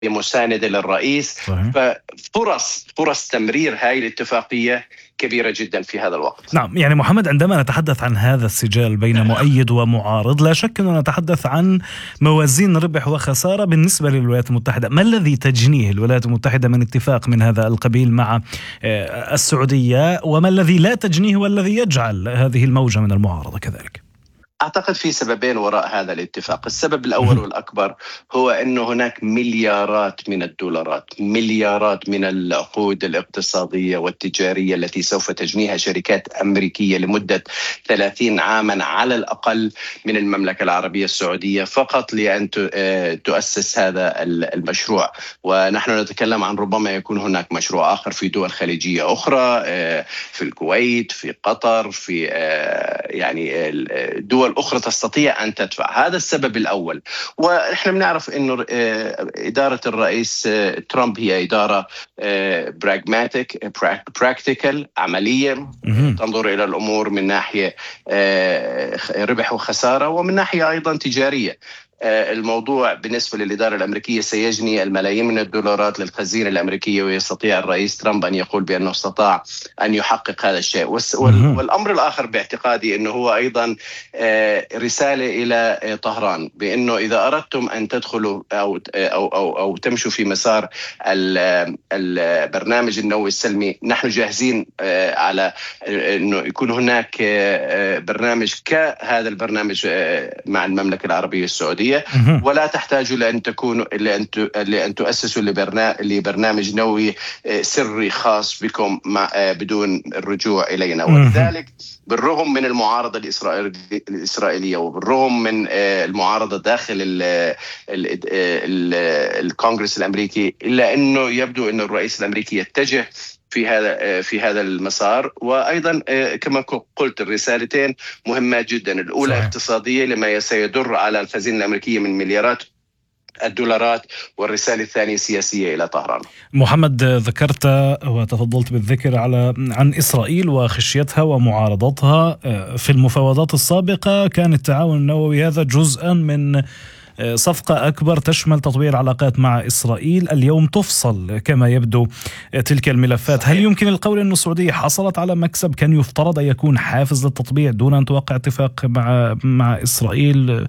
مساندة للرئيس. صحيح. ففرص تمرير هاي الاتفاقية كبيرة جدا في هذا الوقت. نعم، يعني محمد، عندما نتحدث عن هذا السجال بين مؤيد ومعارض، لا شك أننا نتحدث عن موازين ربح وخسارة بالنسبة للولايات المتحدة. ما الذي تجنيه الولايات المتحدة من اتفاق من هذا القبيل مع السعودية، وما الذي لا تجنيه والذي يجعل هذه الموجة من المعارضة كذلك؟ أعتقد في سببين وراء هذا الاتفاق. السبب الأول والأكبر هو أن هناك مليارات من الدولارات، مليارات من العقود الاقتصادية والتجارية التي سوف تجنيها شركات أمريكية لمدة 30 عاما على الأقل من المملكة العربية السعودية فقط لأن تؤسس هذا المشروع. ونحن نتكلم عن ربما يكون هناك مشروع آخر في دول خليجية أخرى، في الكويت، في قطر، في يعني دول أخرى تستطيع أن تدفع. هذا السبب الأول. ونحن بنعرف أنه إدارة الرئيس ترامب هي إدارة براكتيكال، عملية، تنظر إلى الأمور من ناحية ربح وخسارة ومن ناحية أيضا تجارية. الموضوع بالنسبة للإدارة الأمريكية سيجني الملايين من الدولارات للخزينة الأمريكية، ويستطيع الرئيس ترامب أن يقول بأنه استطاع أن يحقق هذا الشيء. والأمر الآخر باعتقادي أنه هو أيضا رسالة إلى طهران بأنه إذا أردتم أن تدخلوا أو تمشوا في مسار البرنامج النووي السلمي، نحن جاهزين على أنه يكون هناك برنامج كهذا البرنامج مع المملكة العربية السعودية، ولا تحتاجوا لأن تؤسسوا لبرنامج نووي سري خاص بكم بدون الرجوع إلينا. ولذلك بالرغم من المعارضة الإسرائيلية وبالرغم من المعارضة داخل الكونغرس الأمريكي، إلا أنه يبدو أن الرئيس الأمريكي يتجه في هذا المسار. وأيضا كما قلت الرسالتين مهمة جدا. الأولى صحيح. اقتصادية لما سيدر على الخزينة الأمريكية من مليارات الدولارات، والرسالة الثانية سياسية إلى طهران. محمد، ذكرت وتفضلت بالذكر عن إسرائيل وخشيتها ومعارضتها. في المفاوضات السابقة كان التعاون النووي هذا جزءا من صفقة أكبر تشمل تطوير العلاقات مع إسرائيل. اليوم تفصل كما يبدو تلك الملفات. هل يمكن القول أن السعودية حصلت على مكسب كان يفترض أن يكون حافز للتطبيع دون أن توقع اتفاق مع إسرائيل؟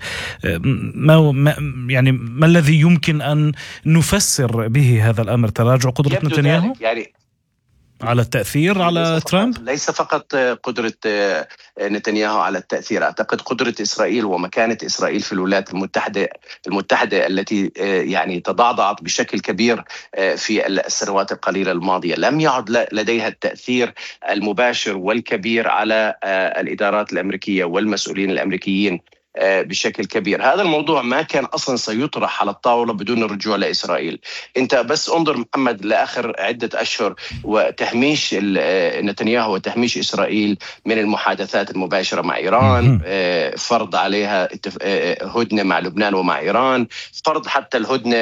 ما الذي يمكن أن نفسر به هذا الأمر؟ تراجع قدرة نتنياهو على التأثير على ترامب؟ ليس فقط قدرة نتنياهو على التأثير. أعتقد قدرة إسرائيل ومكانة إسرائيل في الولايات المتحدة التي يعني تضعضعت بشكل كبير في السنوات القليلة الماضية. لم يعد لديها التأثير المباشر والكبير على الإدارات الأمريكية والمسؤولين الأمريكيين بشكل كبير. هذا الموضوع ما كان أصلا سيطرح على الطاولة بدون الرجوع لإسرائيل. أنت بس انظر محمد لآخر عدة أشهر وتهميش نتنياهو وتهميش إسرائيل من المحادثات المباشرة مع إيران، فرض عليها هدنة مع لبنان ومع إيران، فرض حتى الهدنة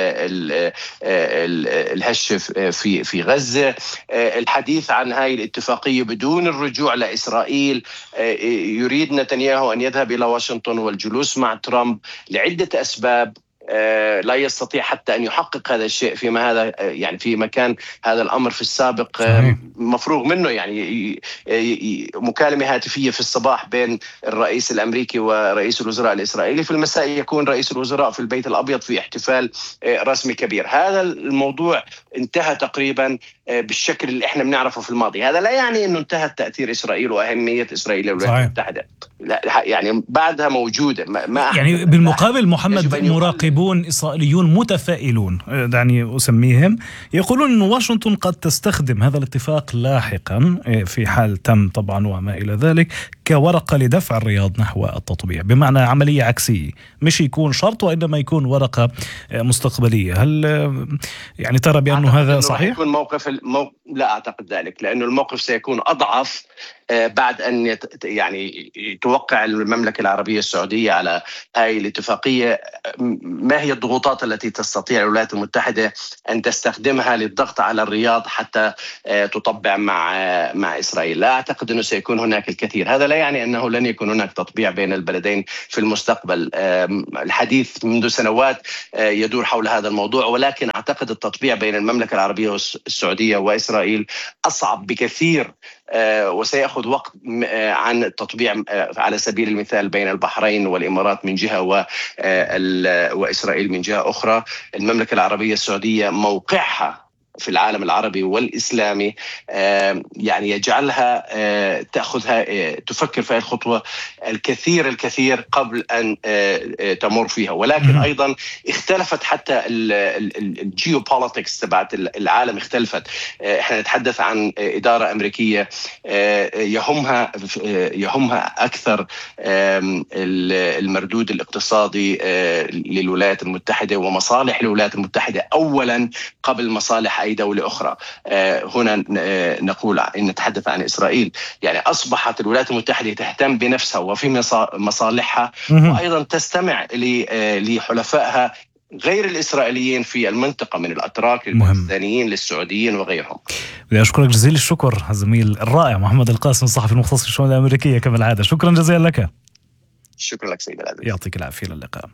الهش في غزة، الحديث عن هاي الاتفاقية بدون الرجوع لإسرائيل. يريد نتنياهو أن يذهب إلى واشنطن والجلوس مع ترامب لعدة أسباب. لا يستطيع حتى أن يحقق هذا الشيء في مكان هذا الأمر في السابق مفروغ منه. يعني مكالمة هاتفية في الصباح بين الرئيس الأمريكي ورئيس الوزراء الإسرائيلي، في المساء يكون رئيس الوزراء في البيت الأبيض في احتفال رسمي كبير. هذا الموضوع انتهى تقريبا بالشكل اللي احنا بنعرفه في الماضي. هذا لا يعني أنه انتهى تأثير إسرائيل وأهمية إسرائيل للولايات المتحدة، لا يعني بعدها موجودة. يعني بالمقابل محمد، مراقبون إسرائيليون متفائلون دعني أسميهم يقولون أن واشنطن قد تستخدم هذا الاتفاق لاحقا في حال تم طبعا وما إلى ذلك كورقة لدفع الرياض نحو التطبيع، بمعنى عملية عكسية، مش يكون شرط وإنما يكون ورقة مستقبليه. هل يعني ترى بأنه هذا صحيح؟ لا أعتقد ذلك، لأنه الموقف سيكون أضعف بعد أن توقع المملكة العربية السعودية على هاي الاتفاقية. ما هي الضغوطات التي تستطيع الولايات المتحدة أن تستخدمها للضغط على الرياض حتى تطبع مع إسرائيل؟ لا أعتقد أنه سيكون هناك الكثير. هذا لا يعني أنه لن يكون هناك تطبيع بين البلدين في المستقبل. الحديث منذ سنوات يدور حول هذا الموضوع، ولكن أعتقد التطبيع بين المملكة العربية السعودية وإسرائيل أصعب بكثير، وسيأخذ وقت عن التطبيع على سبيل المثال بين البحرين والإمارات من جهة وإسرائيل من جهة أخرى. المملكة العربية السعودية موقعها في العالم العربي والإسلامي يعني يجعلها تفكر في الخطوة الكثير قبل أن تمر فيها. ولكن أيضا اختلفت حتى الجيوبوليتكس تبعت العالم اختلفت. احنا نتحدث عن إدارة أمريكية يهمها أكثر المردود الاقتصادي للولايات المتحدة ومصالح الولايات المتحدة أولا قبل مصالح أي دولة أخرى. هنا نقول إن نتحدث عن إسرائيل، يعني أصبحت الولايات المتحدة تهتم بنفسها وفي مصالحها، وأيضا تستمع لحلفائها غير الإسرائيليين في المنطقة من الأتراك للباكستانيين للسعوديين وغيرهم. بدي أشكرك جزيل الشكر الزميل الرائع محمد القاسم الصحفي المختص في الشؤون الأمريكية كما العادة. شكرا جزيلا لك. شكرا لك سيد العزيز، يعطيك العافية. للقاء.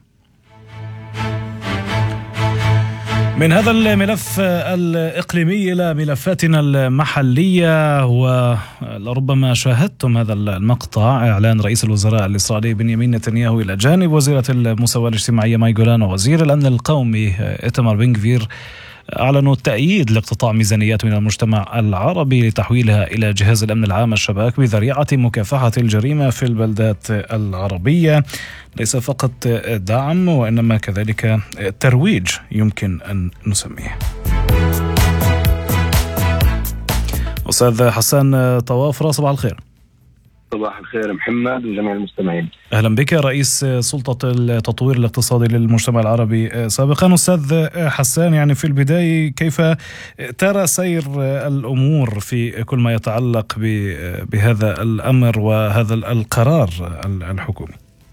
من هذا الملف الإقليمي إلى ملفاتنا المحلية، ولربما شاهدتم هذا المقطع: إعلان رئيس الوزراء الإسرائيلي بنيامين نتنياهو إلى جانب وزيرة المساواة الاجتماعية ماي جولان ووزير الأمن القومي إيتمار بن غفير أعلنوا التأييد لاقتطاع ميزانيات من المجتمع العربي لتحويلها إلى جهاز الأمن العام الشباك بذريعة مكافحة الجريمة في البلدات العربية. ليس فقط دعم وإنما كذلك ترويج يمكن أن نسميه. أستاذ حسان طوافرة، صباح الخير. صباح الخير محمد وجميع المستمعين. أهلا بك، رئيس سلطة التطوير الاقتصادي للمجتمع العربي سابقا. أستاذ حسان، يعني في البداية كيف ترى سير الأمور في كل ما يتعلق بهذا الأمر وهذا القرار الحكومي؟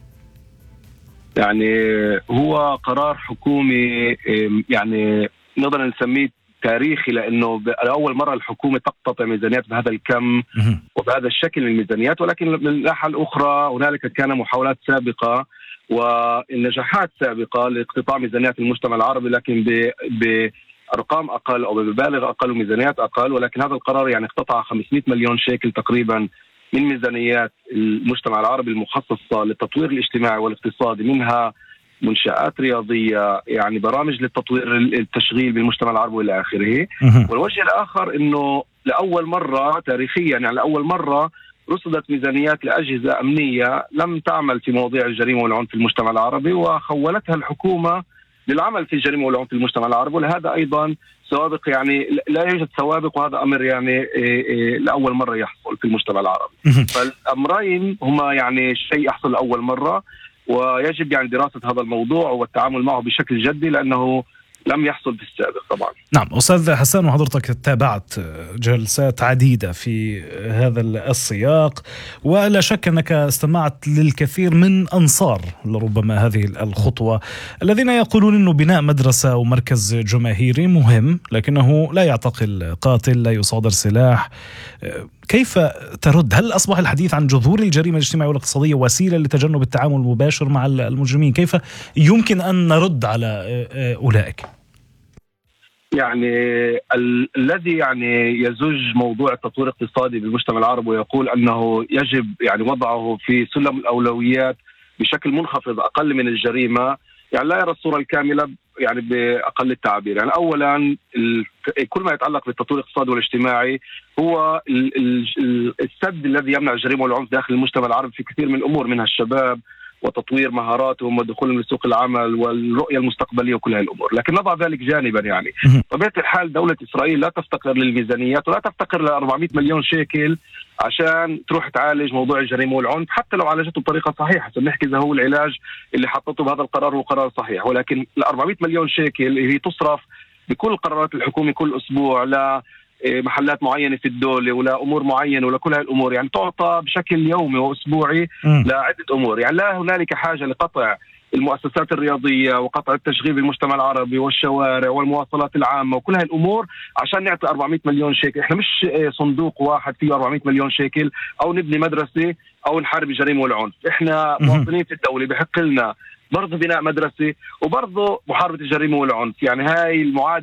يعني هو قرار حكومي يعني نقدر نسميه تاريخي، لأنه لأول مرة الحكومة تقتطع ميزانيات بهذا الكم وبهذا الشكل من الميزانيات. ولكن من الناحية الأخرى هنالك كان محاولات سابقة والنجاحات سابقة لاقتطاع ميزانيات المجتمع العربي، لكن بأرقام أقل أو بمبالغ أقل وميزانيات أقل. ولكن هذا القرار يعني اقتطع 500 مليون شيكل تقريبا من ميزانيات المجتمع العربي المخصصة للتطوير الاجتماعي والاقتصادي، منها منشآت رياضية، يعني برامج للتطوير التشغيل بالمجتمع العربي إلى آخره. والوجه الآخر أنه لأول مرة تاريخيا، يعني لأول مرة رصدت ميزانيات لأجهزة أمنية لم تعمل في مواضيع الجريمة والعنف في المجتمع العربي وخولتها الحكومة للعمل في الجريمة والعنف في المجتمع العربي. ولهذا أيضا سوابق، يعني لا يوجد سوابق، وهذا أمر يعني لأول مرة يحصل في المجتمع العربي. فالأمرين هما يعني شيء يحصل لأول مرة، ويجب يعني دراسة هذا الموضوع والتعامل معه بشكل جدي لأنه لم يحصل في السابق طبعا. نعم أستاذ حسان، وحضرتك تابعت جلسات عديدة في هذا السياق، ولا شك أنك استمعت للكثير من أنصار لربما هذه الخطوة الذين يقولون أنه بناء مدرسة ومركز جماهيري مهم، لكنه لا يعتقل قاتل، لا يصادر سلاح. كيف ترد؟ هل أصبح الحديث عن جذور الجريمة الاجتماعية والاقتصادية وسيلة لتجنب التعامل المباشر مع المجرمين؟ كيف يمكن أن نرد على أولئك؟ يعني الذي يعني يزج موضوع التطوير الاقتصادي بالمجتمع العربي ويقول أنه يجب يعني وضعه في سلم الأولويات بشكل منخفض أقل من الجريمة، يعني لا يرى الصورة الكاملة يعني بأقل التعبير. يعني أولا كل ما يتعلق بالتطوير الاقتصادي والاجتماعي هو السد الذي يمنع الجريمة والعنف داخل المجتمع العربي في كثير من الأمور، منها الشباب وتطوير مهاراتهم ودخولهم لسوق العمل والرؤية المستقبلية وكل هذه الأمور. لكن نضع ذلك جانبا، يعني طبيعة الحال دولة إسرائيل لا تفتقر للميزانيات ولا تفتقر ل 400 مليون شيكل عشان تروح تعالج موضوع الجريمة والعنف، حتى لو عالجته بطريقة صحيحة. سنحكي إذا هو العلاج اللي حطته بهذا القرار هو قرار صحيح، ولكن ال 400 مليون شيكل هي تصرف بكل قرارات الحكومة كل أسبوع لا محلات معينة في الدولة ولا أمور معينة ولا كل هاي الأمور، يعني تعطى بشكل يومي وأسبوعي لعدة أمور. يعني لا هنالك حاجة لقطع المؤسسات الرياضية وقطع التشغيل بالمجتمع العربي والشوارع والمواصلات العامة وكل هالأمور عشان نعطي 400 مليون شيكل. إحنا مش صندوق واحد فيه 400 مليون شيكل أو نبني مدرسة أو نحارب الجريمة والعنف. إحنا مواطنين في الدولة بحق لنا برضه بناء مدرسة وبرضه محاربة الجريمة والعنف. يعني هاي المعادلة